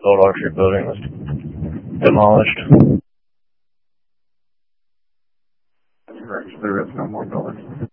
old Orchard building was demolished. There is no more buildings.